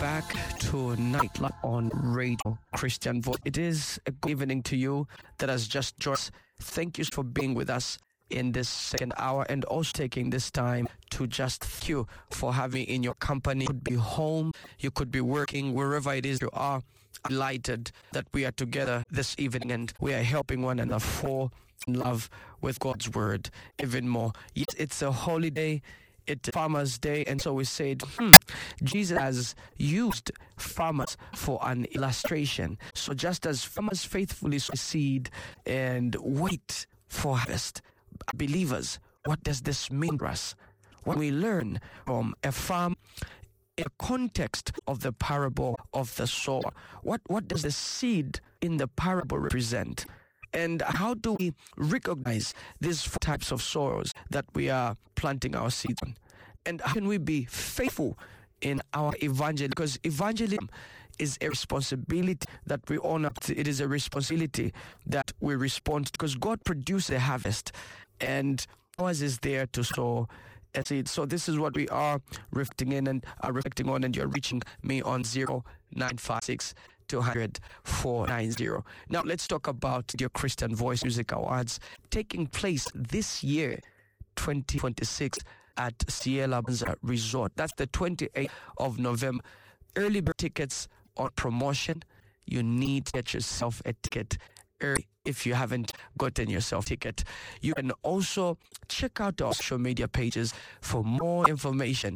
back to Nightlight on Radio Christian Voice. It is a good evening to you that has just joined us. Thank you for being with us in this second hour and also taking this time to just thank you for having me in your company. You could be home, you could be working, wherever it is you are. I'm delighted that we are together this evening and we are helping one another fall in love with God's word even more. Yes, it's a holiday. It's Farmers' Day, and so we said, Jesus has used farmers for an illustration. So just as farmers faithfully sow seed and wait for harvest, believers, what does this mean for us? What we learn from a farm in the context of the parable of the sower. What does the seed in the parable represent? And how do we recognize these four types of soils that we are planting our seeds on? And how can we be faithful in our evangelism? Because evangelism is a responsibility that we honor. It is a responsibility that we respond to, because God produced the harvest and ours is there to sow a seed. So this is what we are reflecting in and reflecting on, and you're reaching me on 0956 200 490. Now let's talk about your Christian Voice Music Awards taking place this year, 2026, at Ciela Banza Resort. That's the 28th of November. Early bird tickets on promotion. You need to get yourself a ticket early if you haven't gotten yourself a ticket. You can also check out our social media pages for more information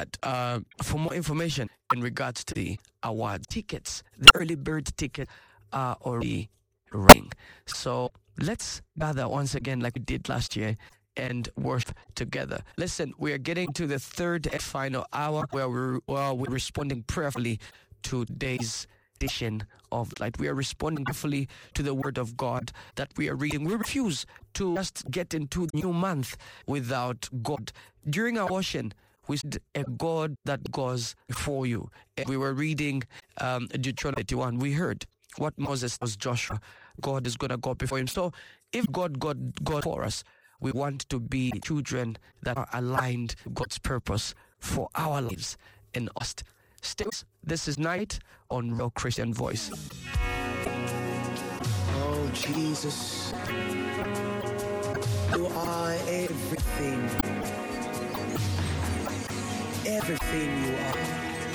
in regards to the award tickets. The early bird ticket are already running. So let's gather once again like we did last year and worship together. Listen, we are getting to the third and final hour where we're responding prayerfully to today's edition of Light. We are responding prayerfully to the Word of God that we are reading. We refuse to just get into the new month without God. During our worship, we said a God that goes before you. And we were reading Deuteronomy 81. We heard what Moses was Joshua. God is going to go before him. So if God for us, we want to be children that are aligned to God's purpose for our lives in us. Stay with us. This is Night on Real Christian Voice. Oh, Jesus, you are everything. Everything you are.